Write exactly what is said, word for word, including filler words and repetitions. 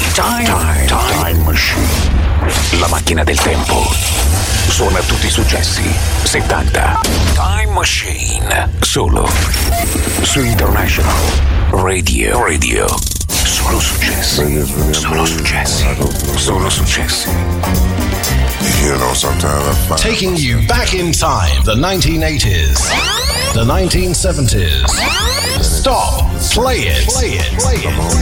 Time, time, time machine. La macchina del tempo. Suona tutti i successi. settanta. Time Machine. Solo su International Radio. Radio. Solo successi. Solo successi. Solo successi. You know, sometimes I find taking you back in time, the nineteen eighties, the nineteen seventies. Stop, play it, play it, play it.